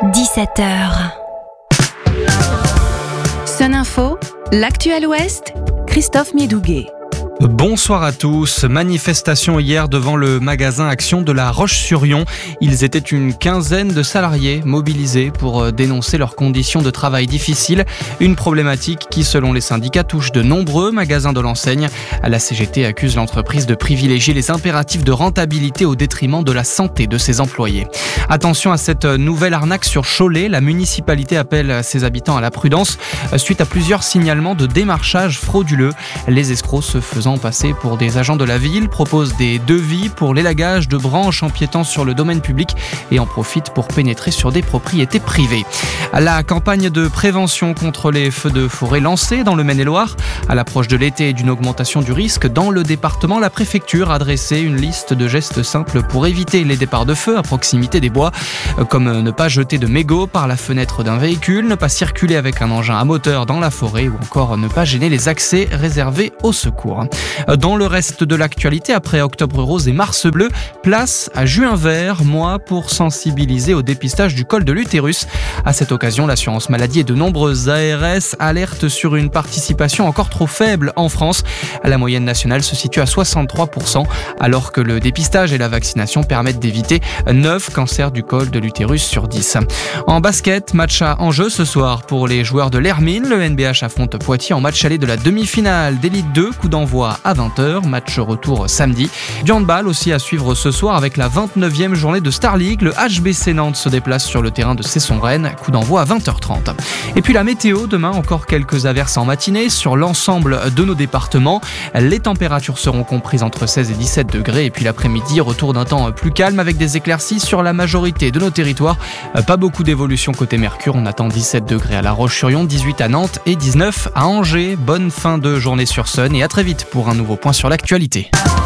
17h. Sun Info, l'actuel Ouest, Christophe Miedouguet. Bonsoir à tous. Manifestation hier devant le magasin Action de La Roche-sur-Yon. Ils étaient une quinzaine de salariés mobilisés pour dénoncer leurs conditions de travail difficiles. Une problématique qui, selon les syndicats, touche de nombreux magasins de l'enseigne. La CGT accuse l'entreprise de privilégier les impératifs de rentabilité au détriment de la santé de ses employés. Attention à cette nouvelle arnaque sur Cholet. La municipalité appelle ses habitants à la prudence suite à plusieurs signalements de démarchage frauduleux. Les escrocs se faisant passer pour des agents de la ville proposent des devis pour l'élagage de branches empiétant sur le domaine public et en profitent pour pénétrer sur des propriétés privées. La campagne de prévention contre les feux de forêt lancée dans le Maine-et-Loire. À l'approche de l'été et d'une augmentation du risque dans le département, la préfecture a dressé une liste de gestes simples pour éviter les départs de feu à proximité des bois, comme ne pas jeter de mégots par la fenêtre d'un véhicule, ne pas circuler avec un engin à moteur dans la forêt ou encore ne pas gêner les accès réservés au secours. Dans le reste de l'actualité, après Octobre Rose et Mars Bleu, place à Juin Vert, mois pour sensibiliser au dépistage du col de l'utérus. À cette occasion, l'assurance maladie et de nombreuses ARS alertent sur une participation encore trop faible en France. La moyenne nationale se situe à 63%, alors que le dépistage et la vaccination permettent d'éviter 9 cancers du col de l'utérus sur 10. En basket, match à enjeu ce soir pour les joueurs de l'Hermine. Le NBH affronte Poitiers en match aller de la demi-finale d'Élite 2, coup d'envoi à 20h, match retour samedi. Du handball aussi à suivre ce soir avec la 29e journée de Star League. Le HBC Nantes se déplace sur le terrain de Cesson-Rennes, coup d'envoi à 20h30. Et puis la météo, demain encore quelques averses en matinée sur l'ensemble de nos départements. Les températures seront comprises entre 16 et 17 degrés et puis l'après-midi, retour d'un temps plus calme avec des éclaircies sur la majorité de nos territoires. Pas beaucoup d'évolution côté Mercure, on attend 17 degrés à La Roche-sur-Yon, 18 à Nantes et 19 à Angers. Bonne fin de journée sur Sun et à très vite pour un nouveau point sur l'actualité.